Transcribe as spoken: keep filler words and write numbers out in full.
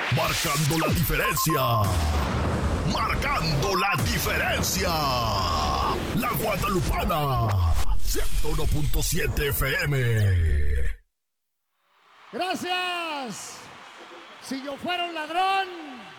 Marcando la diferencia. Marcando la diferencia. La Guadalupana. ciento uno punto siete F M. Gracias. Si yo fuera un ladrón,